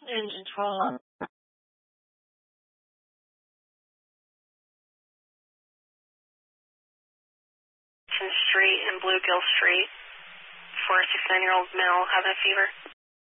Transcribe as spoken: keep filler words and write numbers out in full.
Engine twelve. Street and Bluegill Street. four sixty-nine-year-old male having a fever.